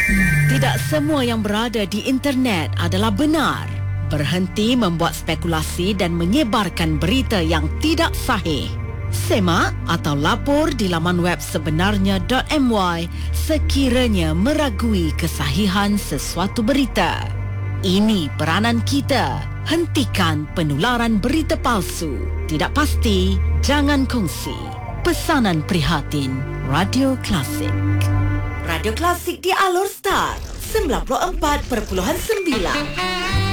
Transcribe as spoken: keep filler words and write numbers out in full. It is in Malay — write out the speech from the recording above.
Tidak semua yang berada di internet adalah benar. Berhenti membuat spekulasi dan menyebarkan berita yang tidak sahih. Semak atau lapor di laman web sebenarnya dot my sekiranya meragui kesahihan sesuatu berita. Ini peranan kita. Hentikan penularan berita palsu. Tidak pasti, jangan kongsi. Pesanan prihatin Radio Klasik. Radio Klasik di Alor Star sembilan puluh empat perpuluhan sembilan.